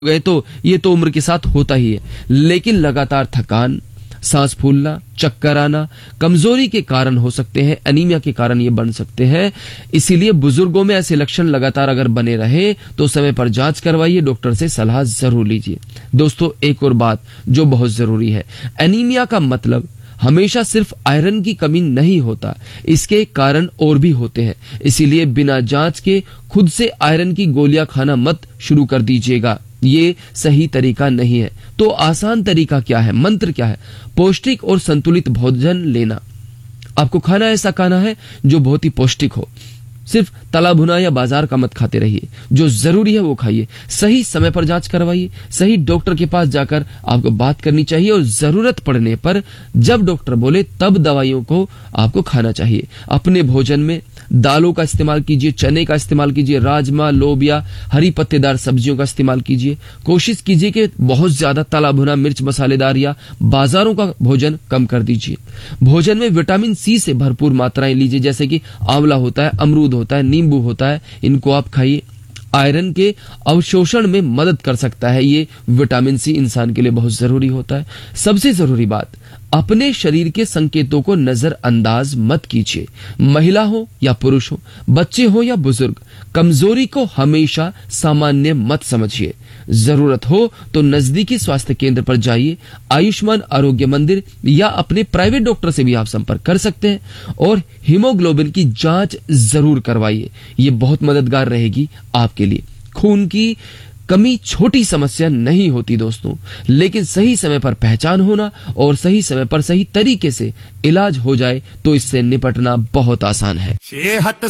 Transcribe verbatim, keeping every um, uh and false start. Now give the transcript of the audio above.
गए तो ये तो उम्र के साथ होता ही है, लेकिन लगातार थकान, सांस फूलना, चक्कर आना कमजोरी के कारण हो सकते हैं, एनीमिया के कारण ये बन सकते हैं। इसीलिए बुजुर्गों में ऐसे लक्षण लगातार अगर बने रहे तो समय पर जांच करवाइए, डॉक्टर से सलाह जरूर लीजिए। दोस्तों, एक और बात जो बहुत जरूरी है, एनीमिया का मतलब हमेशा सिर्फ आयरन की कमी नहीं होता, इसके कारण और भी होते हैं। इसीलिए बिना जांच के खुद से आयरन की गोलियां खाना मत शुरू कर दीजिएगा, ये सही तरीका नहीं है। तो आसान तरीका क्या है, मंत्र क्या है? पौष्टिक और संतुलित भोजन लेना। आपको खाना ऐसा खाना है जो बहुत ही पौष्टिक हो, सिर्फ तला भुना या बाजार का मत खाते रहिए, जो जरूरी है वो खाइए। सही समय पर जांच करवाइए, सही डॉक्टर के पास जाकर आपको बात करनी चाहिए और जरूरत पड़ने पर जब डॉक्टर बोले तब दवाइयों को आपको खाना चाहिए। अपने भोजन में दालों का इस्तेमाल कीजिए, चने का इस्तेमाल कीजिए, राजमा, लोबिया, हरी पत्तेदार सब्जियों का इस्तेमाल कीजिए। कोशिश कीजिए कि बहुत ज्यादा तला भुना, मिर्च मसालेदार या बाजारों का भोजन कम कर दीजिए। भोजन में विटामिन सी से भरपूर मात्राएं लीजिए, जैसे कि आंवला होता है, अमरूद होता है, नींबू होता है, इनको आप खाइए। आयरन के अवशोषण में मदद कर सकता है ये विटामिन सी, इंसान के लिए बहुत जरूरी होता है। सबसे जरूरी बात, अपने शरीर के संकेतों को नजरअंदाज मत कीजिए। महिला हो या पुरुष हो, बच्चे हो या बुजुर्ग, कमजोरी को हमेशा सामान्य मत समझिए। जरूरत हो तो नजदीकी स्वास्थ्य केंद्र पर जाइए, आयुष्मान आरोग्य मंदिर या अपने प्राइवेट डॉक्टर से भी आप संपर्क कर सकते हैं। और हीमोग्लोबिन की जांच जरूर करवाइए, ये बहुत मददगार रहेगी आपके लिए। खून की कमी छोटी समस्या नहीं होती दोस्तों, लेकिन सही समय पर पहचान होना और सही समय पर सही तरीके से इलाज हो जाए तो इससे निपटना बहुत आसान है। सेहत